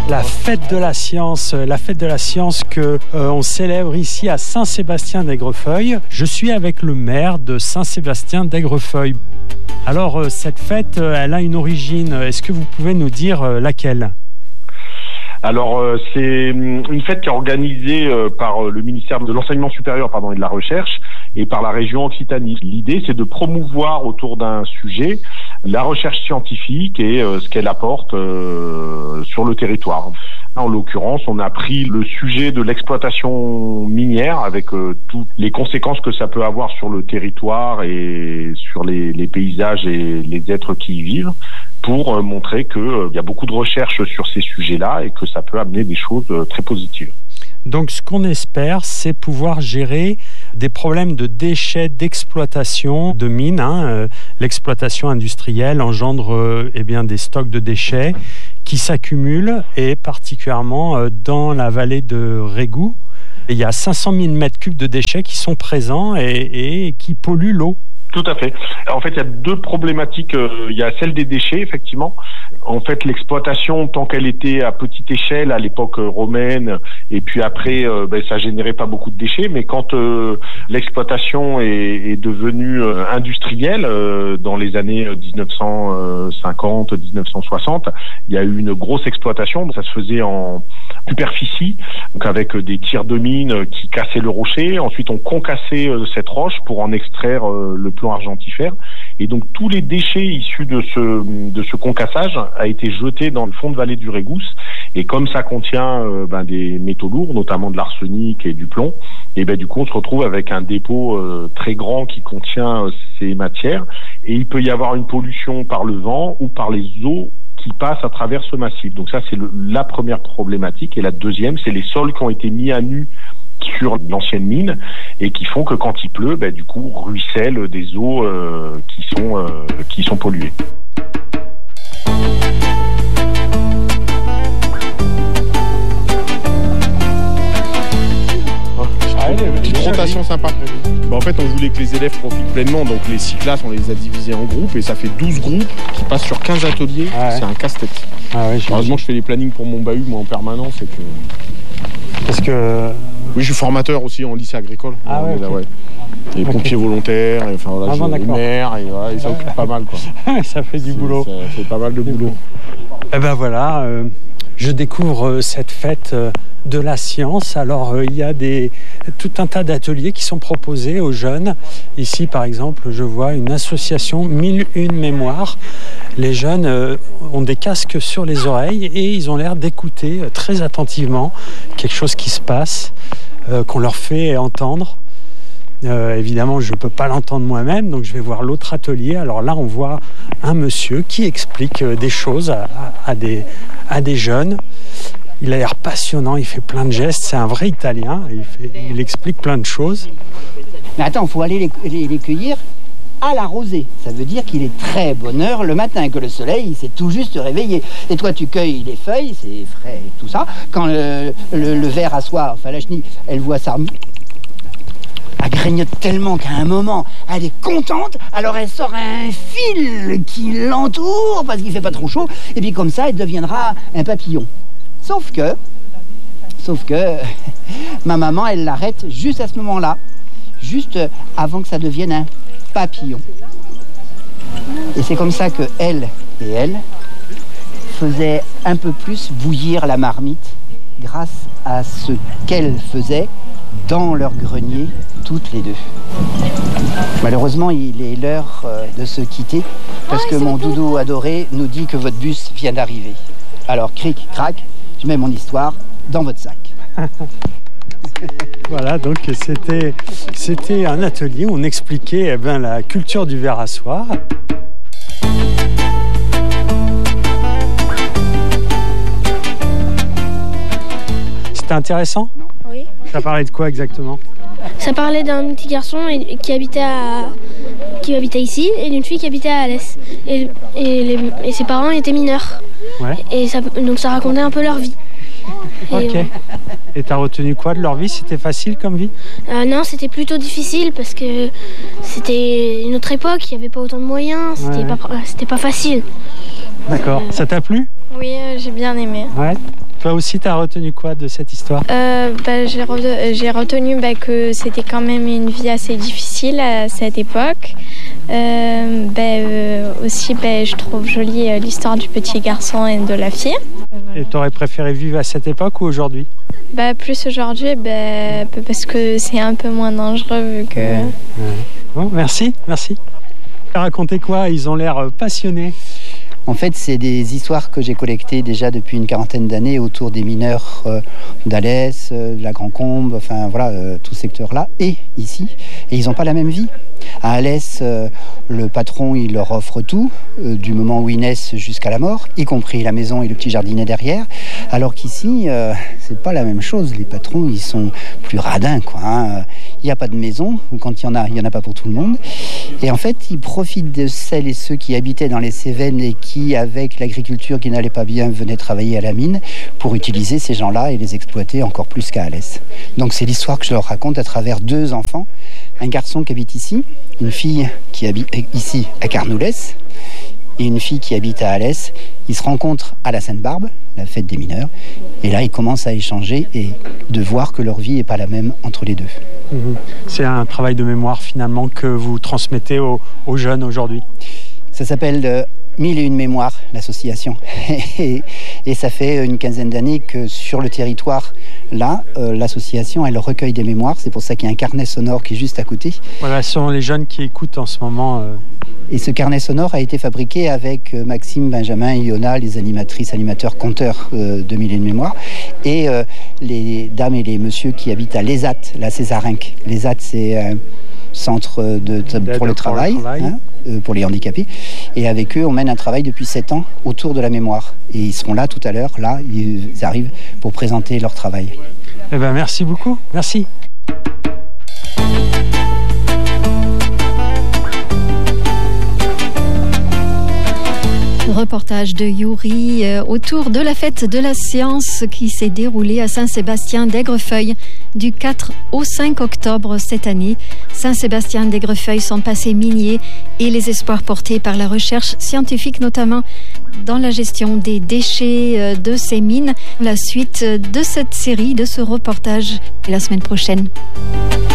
La fête de la science que on célèbre ici à Saint-Sébastien d'Aigrefeuille. Je suis avec le maire de Saint-Sébastien d'Aigrefeuille. Alors cette fête, elle a une origine. Est-ce que vous pouvez nous dire laquelle ? Alors c'est une fête qui est organisée par le ministère de l'Enseignement supérieur et de la Recherche et par la région Occitanie. L'idée, c'est de promouvoir autour d'un sujet la recherche scientifique et ce qu'elle apporte sur le territoire. En l'occurrence, on a pris le sujet de l'exploitation minière avec toutes les conséquences que ça peut avoir sur le territoire et sur les paysages et les êtres qui y vivent, pour montrer qu'il y a beaucoup de recherches sur ces sujets-là et que ça peut amener des choses très positives. Donc ce qu'on espère, c'est pouvoir gérer des problèmes de déchets, d'exploitation de mines. L'exploitation industrielle engendre des stocks de déchets qui s'accumulent, et particulièrement dans la vallée de Régou. Il y a 500 000 mètres cubes de déchets qui sont présents et qui polluent l'eau. Tout à fait. En fait, il y a deux problématiques. Il y a celle des déchets, effectivement. En fait, l'exploitation, tant qu'elle était à petite échelle, à l'époque romaine, et puis après, ça générait pas beaucoup de déchets. Mais quand l'exploitation est devenue industrielle, dans les années 1950, 1960, il y a eu une grosse exploitation. Ça se faisait en superficie, donc avec des tirs de mine qui cassaient le rocher. Ensuite, on concassait cette roche pour en extraire le plomb argentifère. Et donc tous les déchets issus de ce concassage a été jeté dans le fond de vallée du Régousse. Et comme ça contient des métaux lourds, notamment de l'arsenic et du plomb, et du coup on se retrouve avec un dépôt très grand qui contient ces matières. Et il peut y avoir une pollution par le vent ou par les eaux qui passent à travers ce massif. Donc ça, c'est la première problématique. Et la deuxième, c'est les sols qui ont été mis à nu sur l'ancienne mine et qui font que quand il pleut, du coup, ruissellent des eaux qui sont polluées. Petite rotation sympa. En fait, on voulait que les élèves profitent pleinement, donc les 6 classes, on les a divisées en groupes et ça fait 12 groupes qui passent sur 15 ateliers. Ah ouais. C'est un casse-tête. Ah ouais, heureusement que je fais les plannings pour mon bahut, moi, en permanence. Parce que... Oui, je suis formateur aussi en lycée agricole. Ah ouais, là, okay. Et pompiers volontaires, et maire, et ça occupe pas mal, quoi. Ça fait du boulot. Ça fait pas mal de boulot. Et voilà, je découvre cette fête de la science. Alors, il y a tout un tas d'ateliers qui sont proposés aux jeunes. Ici, par exemple, je vois une association 1001 mémoires. Les jeunes ont des casques sur les oreilles et ils ont l'air d'écouter très attentivement quelque chose qui se passe, qu'on leur fait entendre. Évidemment, je ne peux pas l'entendre moi-même, donc je vais voir l'autre atelier. Alors là, on voit un monsieur qui explique des choses à des jeunes. Il a l'air passionnant, il fait plein de gestes, c'est un vrai Italien, il explique plein de choses. Mais attends, il faut aller les cueillir à la rosée. Ça veut dire qu'il est très bonne heure le matin, que le soleil s'est tout juste réveillé. Et toi, tu cueilles les feuilles, c'est frais et tout ça. Quand le ver à soie, enfin la chenille, elle voit ça... Elle grignote tellement qu'à un moment, elle est contente, alors elle sort un fil qui l'entoure parce qu'il fait pas trop chaud, et puis comme ça, elle deviendra un papillon. Sauf que, ma maman, elle l'arrête juste à ce moment-là, juste avant que ça devienne un papillon. Et c'est comme ça que elle faisaient un peu plus bouillir la marmite grâce à ce qu'elle faisait dans leur grenier, toutes les deux. Malheureusement, il est l'heure de se quitter parce que mon doudou adoré nous dit que votre bus vient d'arriver. Alors, cric, crac, je mets mon histoire dans votre sac. Voilà, donc c'était un atelier où on expliquait la culture du ver à soie. C'était intéressant ? Oui. Ça parlait de quoi exactement ? Ça parlait d'un petit garçon qui habitait ici et d'une fille qui habitait à Alès. Et ses parents étaient mineurs. Ouais. Et donc ça racontait un peu leur vie. Ok. Et t'as retenu quoi de leur vie ? C'était facile comme vie ? Non, c'était plutôt difficile parce que c'était une autre époque, il n'y avait pas autant de moyens, c'était pas facile. D'accord. Ça t'a plu ? Oui, j'ai bien aimé. Ouais. Toi aussi, tu as retenu quoi de cette histoire ? J'ai retenu que c'était quand même une vie assez difficile à cette époque. Aussi, je trouve jolie l'histoire du petit garçon et de la fille. Et tu aurais préféré vivre à cette époque ou aujourd'hui ? Plus aujourd'hui, parce que c'est un peu moins dangereux vu que... Bon, merci. Racontez quoi ? Ils ont l'air passionnés. En fait, c'est des histoires que j'ai collectées déjà depuis une quarantaine d'années autour des mineurs d'Alès, de la Grand-Combe, enfin voilà, tout ce secteur-là, et ici. Et ils n'ont pas la même vie. À Alès, le patron, il leur offre tout, du moment où ils naissent jusqu'à la mort, y compris la maison et le petit jardinet derrière. Alors qu'ici, c'est pas la même chose. Les patrons, ils sont plus radins, quoi. Il n'y a pas de maison, ou quand il y en a pas pour tout le monde. Et en fait, ils profitent de celles et ceux qui habitaient dans les Cévennes et qui, avec l'agriculture qui n'allait pas bien, venaient travailler à la mine pour utiliser ces gens-là et les exploiter encore plus qu'à Alès. Donc c'est l'histoire que je leur raconte à travers 2 enfants. Un garçon qui habite ici, une fille qui habite ici à Carnoulès et une fille qui habite à Alès. Ils se rencontrent à la Sainte-Barbe, la fête des mineurs, et là ils commencent à échanger et de voir que leur vie n'est pas la même entre les deux. C'est un travail de mémoire finalement que vous transmettez aux jeunes aujourd'hui. Ça s'appelle 1001 mémoires, l'association. Et ça fait une quinzaine d'années que sur le territoire, là, l'association, elle recueille des mémoires. C'est pour ça qu'il y a un carnet sonore qui est juste à côté. Voilà, ce sont les jeunes qui écoutent en ce moment. Et ce carnet sonore a été fabriqué avec Maxime, Benjamin, Iona, les animatrices, animateurs, conteurs de 1001 mémoires. Et les dames et les messieurs qui habitent à l'ESAT, la Césarinque. L'ESAT, c'est un centre pour le travail. Pour les handicapés. Et avec eux, on mène un travail depuis 7 ans autour de la mémoire. Et ils seront là tout à l'heure, là, ils arrivent pour présenter leur travail. Merci beaucoup, merci. Reportage de Yuri autour de la fête de la science qui s'est déroulée à Saint-Sébastien-d'Aigrefeuille du 4 au 5 octobre cette année. Saint-Sébastien d'Aigrefeuille, son passé minier et les espoirs portés par la recherche scientifique, notamment dans la gestion des déchets de ces mines. La suite de cette série, de ce reportage, la semaine prochaine.